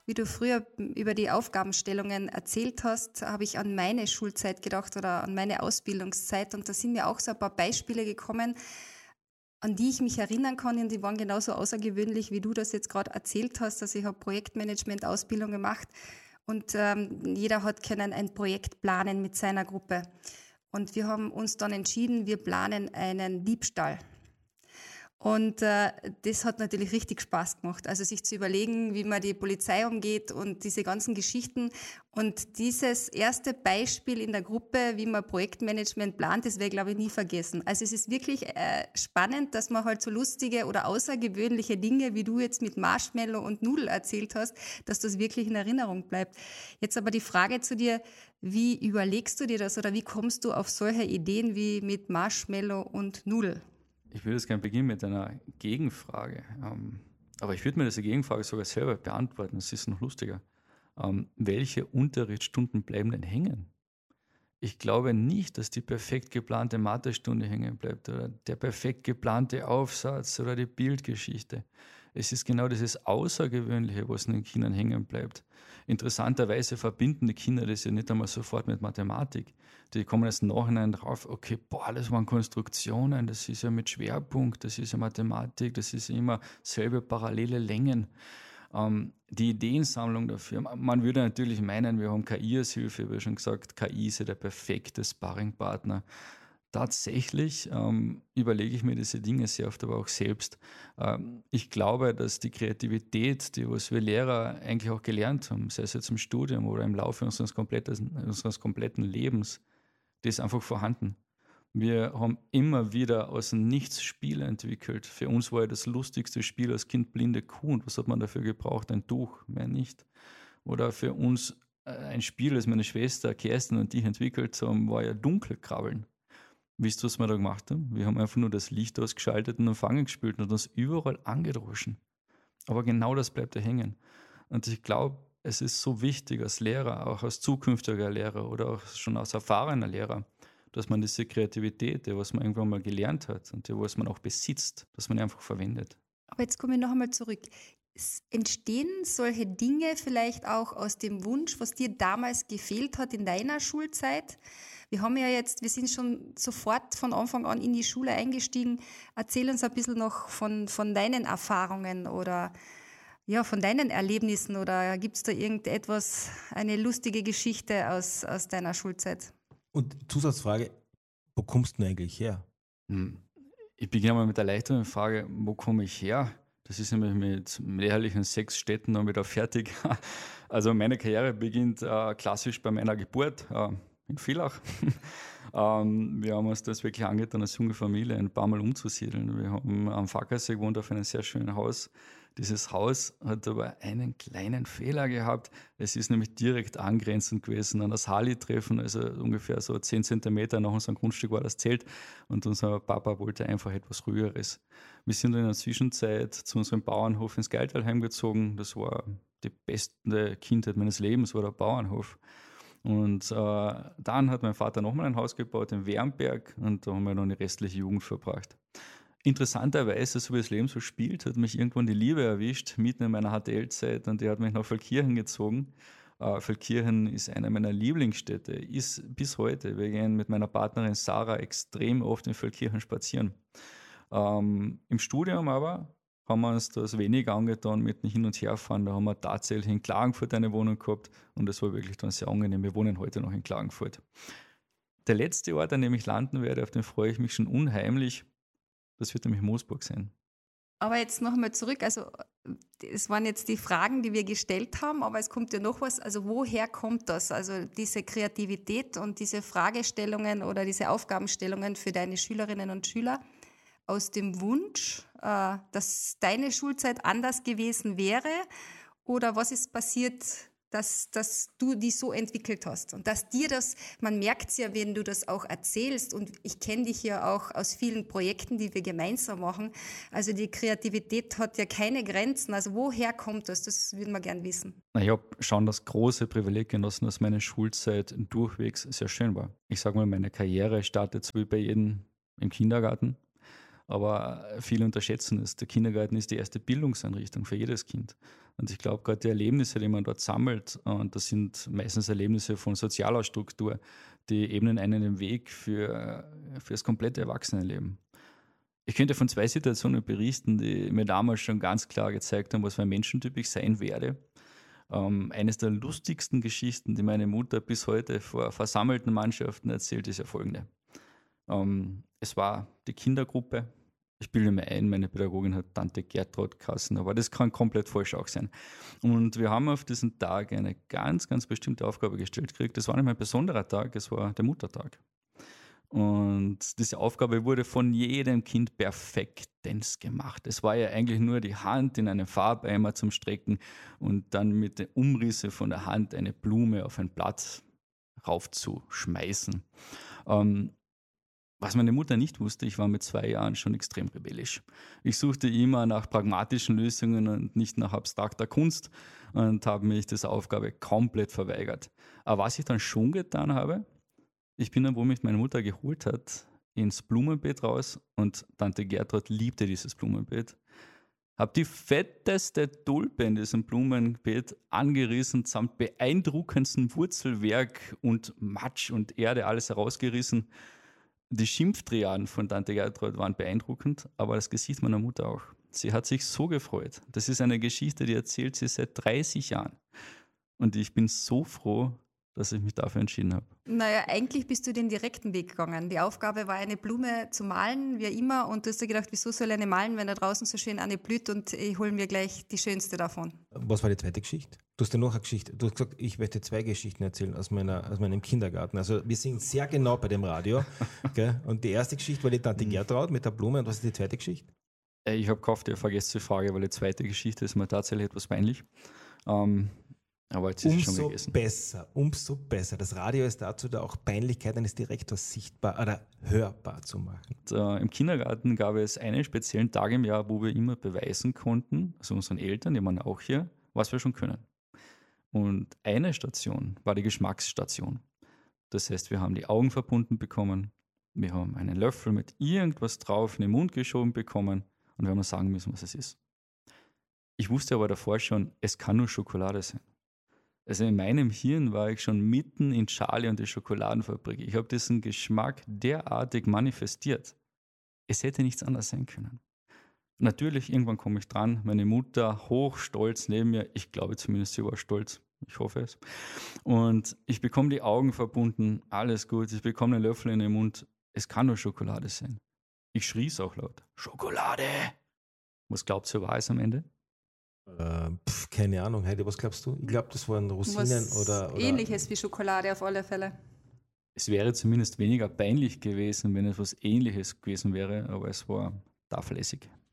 wie du früher über die Aufgabenstellungen erzählt hast, habe ich an meine Schulzeit gedacht oder an meine Ausbildungszeit. Und da sind mir auch so ein paar Beispiele gekommen, an die ich mich erinnern kann, und die waren genauso außergewöhnlich, wie du das jetzt gerade erzählt hast. Also ich habe Projektmanagement-Ausbildung gemacht und jeder hat können ein Projekt planen mit seiner Gruppe. Und wir haben uns dann entschieden, wir planen einen Diebstahl. Und das hat natürlich richtig Spaß gemacht. Also sich zu überlegen, wie man die Polizei umgeht und diese ganzen Geschichten. Und dieses erste Beispiel in der Gruppe, wie man Projektmanagement plant, das werde ich, glaube ich, nie vergessen. Also es ist wirklich spannend, dass man halt so lustige oder außergewöhnliche Dinge, wie du jetzt mit Marshmallow und Nudel erzählt hast, dass das wirklich in Erinnerung bleibt. Jetzt aber die Frage zu dir, wie überlegst du dir das oder wie kommst du auf solche Ideen wie mit Marshmallow und Nudel? Ich würde jetzt gerne beginnen mit einer Gegenfrage. Aber ich würde mir diese Gegenfrage sogar selber beantworten. Das ist noch lustiger. Welche Unterrichtsstunden bleiben denn hängen? Ich glaube nicht, dass die perfekt geplante Mathestunde hängen bleibt oder der perfekt geplante Aufsatz oder die Bildgeschichte. Es ist genau dieses Außergewöhnliche, was in den Kindern hängen bleibt. Interessanterweise verbinden die Kinder das ja nicht einmal sofort mit Mathematik. Die kommen erst im Nachhinein drauf, okay, boah, das waren Konstruktionen, das ist ja mit Schwerpunkt, das ist ja Mathematik, das ist ja immer selbe parallele Längen. Die Ideensammlung dafür. Man würde natürlich meinen, wir haben KI als Hilfe, wie schon gesagt, KI ist ja der perfekte Sparringpartner. Tatsächlich überlege ich mir diese Dinge sehr oft, aber auch selbst. Ich glaube, dass die Kreativität, die was wir Lehrer eigentlich auch gelernt haben, sei es jetzt im Studium oder im Laufe unseres kompletten Lebens, die ist einfach vorhanden. Wir haben immer wieder aus dem Nichts Spiele entwickelt. Für uns war ja das lustigste Spiel als Kind blinde Kuh. Und was hat man dafür gebraucht? Ein Tuch, mehr nicht. Oder für uns ein Spiel, das meine Schwester Kerstin und ich entwickelt haben, war ja Dunkelkrabbeln. Wisst ihr, was wir da gemacht haben? Wir haben einfach nur das Licht ausgeschaltet und Fangen gespielt und uns überall angedroschen. Aber genau das bleibt da hängen. Und ich glaube, es ist so wichtig als Lehrer, auch als zukünftiger Lehrer oder auch schon als erfahrener Lehrer, dass man diese Kreativität, die was man irgendwann mal gelernt hat und die was man auch besitzt, dass man die einfach verwendet. Aber jetzt komme ich noch einmal zurück. Entstehen solche Dinge vielleicht auch aus dem Wunsch, was dir damals gefehlt hat in deiner Schulzeit? Wir sind schon sofort von Anfang an in die Schule eingestiegen. Erzähl uns ein bisschen noch von deinen Erfahrungen oder ja, von deinen Erlebnissen oder gibt es da irgendetwas, eine lustige Geschichte aus deiner Schulzeit? Und Zusatzfrage, wo kommst du denn eigentlich her? Hm. Ich beginne mal mit der leichteren Frage, wo komme ich her? Das ist nämlich mit lehrlichen 6 Städten dann wieder fertig. Also meine Karriere beginnt klassisch bei meiner Geburt in Villach. Wir haben uns das wirklich angetan, als junge Familie ein paar Mal umzusiedeln. Wir haben am Fackersee gewohnt auf einem sehr schönen Haus. Dieses Haus hat aber einen kleinen Fehler gehabt. Es ist nämlich direkt angrenzend gewesen an das Harley-Treffen, also ungefähr so 10 Zentimeter nach unserem Grundstück war das Zelt und unser Papa wollte einfach etwas Ruhigeres. Wir sind in der Zwischenzeit zu unserem Bauernhof ins Geiltalheim gezogen. Das war die beste Kindheit meines Lebens, war der Bauernhof. Und dann hat mein Vater nochmal ein Haus gebaut in Wernberg und da haben wir dann die restliche Jugend verbracht. Interessanterweise, so wie das Leben so spielt, hat mich irgendwann die Liebe erwischt, mitten in meiner HTL-Zeit und die hat mich nach Feldkirchen gezogen. Feldkirchen ist eine meiner Lieblingsstädte, ist bis heute. Wir gehen mit meiner Partnerin Sarah extrem oft in Feldkirchen spazieren. Im Studium aber haben wir uns das weniger angetan mit dem Hin- und Herfahren. Da haben wir tatsächlich in Klagenfurt eine Wohnung gehabt und das war wirklich dann sehr angenehm. Wir wohnen heute noch in Klagenfurt. Der letzte Ort, an dem ich landen werde, auf den freue ich mich schon unheimlich. Das wird nämlich Moosburg sein. Aber jetzt noch einmal zurück, also es waren jetzt die Fragen, die wir gestellt haben, aber es kommt ja noch was, also woher kommt das? Also diese Kreativität und diese Fragestellungen oder diese Aufgabenstellungen für deine Schülerinnen und Schüler aus dem Wunsch, dass deine Schulzeit anders gewesen wäre oder was ist passiert, dass du die so entwickelt hast und dass dir das, man merkt es ja, wenn du das auch erzählst und ich kenne dich ja auch aus vielen Projekten, die wir gemeinsam machen, also die Kreativität hat ja keine Grenzen, also woher kommt das? Das würden wir gern wissen. Ich habe schon das große Privileg genossen, dass meine Schulzeit durchwegs sehr schön war. Ich sage mal, meine Karriere startet so wie bei jedem im Kindergarten. Aber viele unterschätzen es. Der Kindergarten ist die erste Bildungseinrichtung für jedes Kind. Und ich glaube, gerade die Erlebnisse, die man dort sammelt, und das sind meistens Erlebnisse von sozialer Struktur, die ebnen einen den Weg für das komplette Erwachsenenleben. Ich könnte von 2 Situationen berichten, die mir damals schon ganz klar gezeigt haben, was für ein Menschentyp ich sein werde. Eines der lustigsten Geschichten, die meine Mutter bis heute vor versammelten Mannschaften erzählt, ist ja folgende. Es war die Kindergruppe. Ich bilde mir ein, meine Pädagogin hat Tante Gertrud geheißen, aber das kann komplett falsch auch sein. Und wir haben auf diesen Tag eine ganz, ganz bestimmte Aufgabe gestellt gekriegt. Das war nicht ein besonderer Tag, es war der Muttertag. Und diese Aufgabe wurde von jedem Kind perfektens gemacht. Es war ja eigentlich nur die Hand in einen Farbeimer zum Strecken und dann mit den Umrisse von der Hand eine Blume auf ein Blatt raufzuschmeißen. Was meine Mutter nicht wusste, ich war mit 2 Jahren schon extrem rebellisch. Ich suchte immer nach pragmatischen Lösungen und nicht nach abstrakter Kunst und habe mich dieser Aufgabe komplett verweigert. Aber was ich dann schon getan habe, ich bin dann, wo mich meine Mutter geholt hat, ins Blumenbeet raus und Tante Gertrud liebte dieses Blumenbeet. Habe die fetteste Tulpe in diesem Blumenbeet angerissen, samt beeindruckendsten Wurzelwerk und Matsch und Erde alles herausgerissen. Die Schimpftriaden von Tante Gertrud waren beeindruckend, aber das Gesicht meiner Mutter auch. Sie hat sich so gefreut. Das ist eine Geschichte, die erzählt sie seit 30 Jahren. Und ich bin so froh, dass ich mich dafür entschieden habe. Naja, eigentlich bist du den direkten Weg gegangen. Die Aufgabe war, eine Blume zu malen, wie immer. Und du hast dir gedacht, wieso soll ich eine malen, wenn da draußen so schön eine blüht und ich hole mir gleich die schönste davon. Was war die zweite Geschichte? Du hast ja noch eine Geschichte. Du hast gesagt, ich möchte 2 Geschichten erzählen aus meinem Kindergarten. Also wir sind sehr genau bei dem Radio. Gell? Und die erste Geschichte war die Tante Gertraud mit der Blume. Und was ist die zweite Geschichte? Ich habe gehofft, ihr vergesst die Frage, weil die zweite Geschichte ist mir tatsächlich etwas peinlich. Aber jetzt ist es schon gegessen. Umso besser. Das Radio ist dazu da, auch Peinlichkeit eines Direktors sichtbar oder hörbar zu machen. Und, im Kindergarten gab es einen speziellen Tag im Jahr, wo wir immer beweisen konnten, also unseren Eltern, die waren auch hier, was wir schon können. Und eine Station war die Geschmacksstation. Das heißt, wir haben die Augen verbunden bekommen, wir haben einen Löffel mit irgendwas drauf in den Mund geschoben bekommen und wir haben uns sagen müssen, was es ist. Ich wusste aber davor schon, es kann nur Schokolade sein. Also in meinem Hirn war ich schon mitten in Charlie und die Schokoladenfabrik. Ich habe diesen Geschmack derartig manifestiert. Es hätte nichts anderes sein können. Natürlich, irgendwann komme ich dran, meine Mutter hochstolz neben mir. Ich glaube zumindest, sie war stolz. Ich hoffe es. Und ich bekomme die Augen verbunden. Alles gut. Ich bekomme einen Löffel in den Mund. Es kann nur Schokolade sein. Ich schrie es auch laut. Schokolade! Was glaubt ihr, war es am Ende? Keine Ahnung, Heidi, was glaubst du? Ich glaube, das waren Rosinen oder Ähnliches wie Schokolade auf alle Fälle. Es wäre zumindest weniger peinlich gewesen, wenn es was Ähnliches gewesen wäre, aber es war Tafelessig.